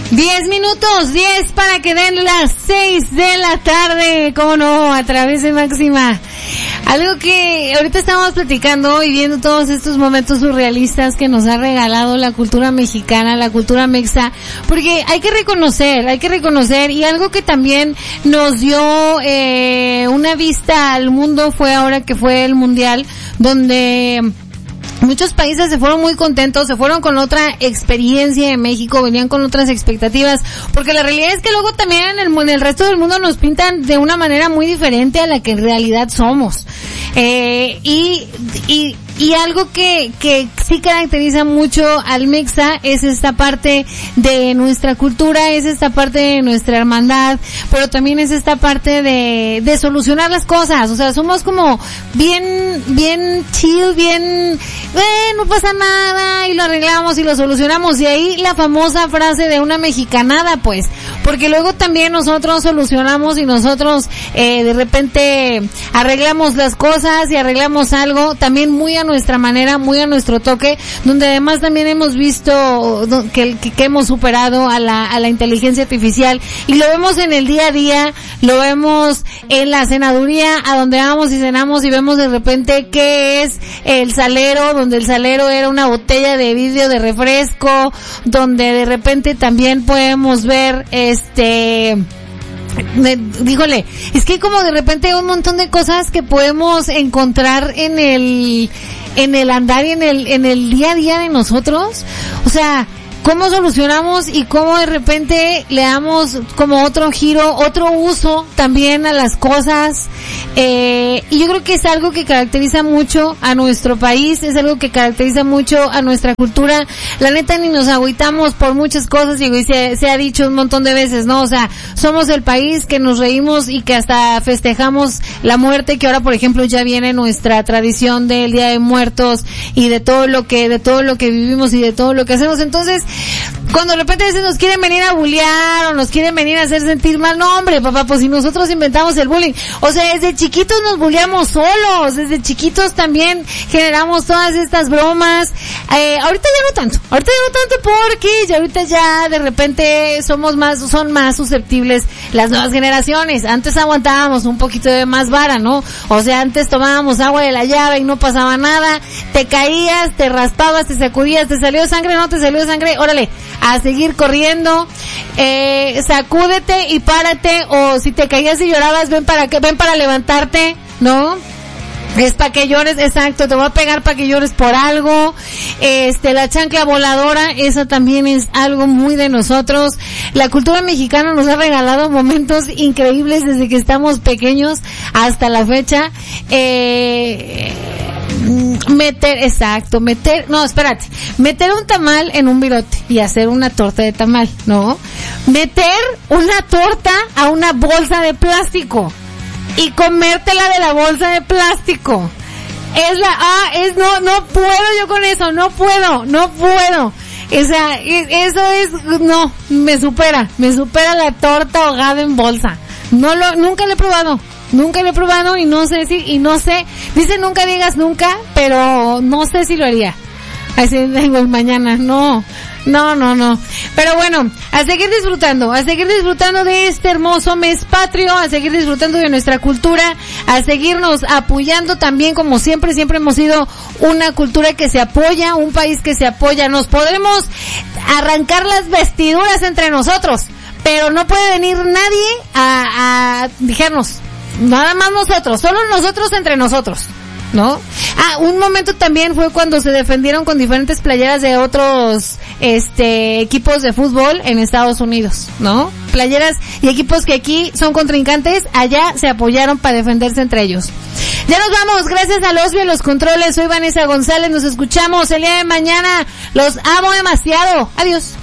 10 minutos, 10 para que den las 6 de la tarde, cómo no, a través de Máxima. Algo que ahorita estamos platicando y viendo todos estos momentos surrealistas que nos ha regalado la cultura mexicana, la cultura mexa, porque hay que reconocer, y algo que también nos dio una vista al mundo fue ahora que fue el Mundial, donde muchos países se fueron muy contentos, se fueron con otra experiencia de México, venían con otras expectativas, porque la realidad es que luego también en el resto del mundo nos pintan de una manera muy diferente a la que en realidad somos. Y algo que sí caracteriza mucho al mexa es esta parte de nuestra cultura, es esta parte de nuestra hermandad, pero también es esta parte de solucionar las cosas. O sea, somos como bien chill, no pasa nada, y lo arreglamos y lo solucionamos. Y ahí la famosa frase de una mexicanada, pues, porque luego también nosotros solucionamos y nosotros de repente arreglamos las cosas y arreglamos algo también muy a nuestra manera, muy a nuestro toque, donde además también hemos visto que hemos superado a la inteligencia artificial, y lo vemos en el día a día, lo vemos en la cenaduría, a donde vamos y cenamos y vemos de repente qué es el salero, donde el salero era una botella de vidrio de refresco, donde de repente también podemos ver díjole, es que como de repente hay un montón de cosas que podemos encontrar en el andar y en el día a día de nosotros. O sea, cómo solucionamos y cómo de repente le damos como otro giro, otro uso también a las cosas. Y yo creo que es algo que caracteriza mucho a nuestro país, es algo que caracteriza mucho a nuestra cultura. La neta, ni nos agüitamos por muchas cosas, y se ha dicho un montón de veces, ¿no? O sea, somos el país que nos reímos y que hasta festejamos la muerte, que ahora, por ejemplo, ya viene nuestra tradición del Día de Muertos y de todo lo que vivimos y de todo lo que hacemos. Entonces, cuando de repente nos quieren venir a bullear o nos quieren venir a hacer sentir mal, no, hombre, papá, pues si nosotros inventamos el bullying. O sea, desde chiquitos nos bulleamos solos, desde chiquitos también generamos todas estas bromas. Ahorita ya no tanto porque ya ahorita ya de repente son más susceptibles las nuevas generaciones. Antes aguantábamos un poquito de más vara, ¿no? O sea, antes tomábamos agua de la llave y no pasaba nada, te caías, te raspabas, te sacudías, te salió sangre, no te salió sangre, órale, a seguir corriendo, sacúdete y párate, o si te caías y llorabas, ven para levantarte, ¿no? Es para que llores, exacto, te voy a pegar para que llores por algo. La chancla voladora, esa también es algo muy de nosotros. La cultura mexicana nos ha regalado momentos increíbles desde que estamos pequeños hasta la fecha. Meter un tamal en un virote y hacer una torta de tamal, ¿no? Meter una torta a una bolsa de plástico y comértela de la bolsa de plástico. No puedo yo con eso, no puedo. O sea, eso es, no, me supera la torta ahogada en bolsa. Nunca lo he probado y no sé, dice nunca digas nunca, pero no sé si lo haría. Así tengo mañana, no. Pero bueno, a seguir disfrutando de este hermoso mes patrio, a seguir disfrutando de nuestra cultura, a seguirnos apoyando también, como siempre hemos sido una cultura que se apoya, un país que se apoya. Nos podremos arrancar las vestiduras entre nosotros, pero no puede venir nadie a dijernos, nada más nosotros, solo nosotros entre nosotros, ¿no? Un momento también fue cuando se defendieron con diferentes playeras de otros equipos de fútbol en Estados Unidos, ¿no? Playeras y equipos que aquí son contrincantes, allá se apoyaron para defenderse entre ellos. Ya nos vamos, gracias a Osby en los controles. Soy Vanessa González, nos escuchamos el día de mañana. Los amo demasiado. Adiós.